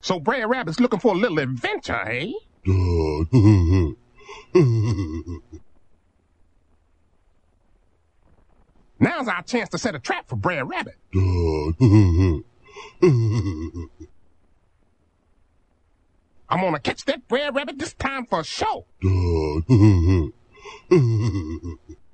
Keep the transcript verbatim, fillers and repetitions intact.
So Brer Rabbit's looking for a little adventure, eh? Now's our chance to set a trap for Brer Rabbit. I'm gonna catch that Brer Rabbit this time for sure.